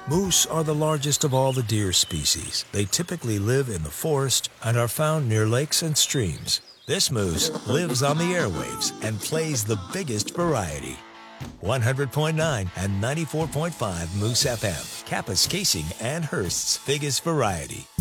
Moose are the largest of all the deer species. They typically live in the forest and are found near lakes and streams. This moose lives on the airwaves and plays the biggest variety. 100.9 and 94.5 Moose FM, Kappa's Casing and Hearst's biggest variety.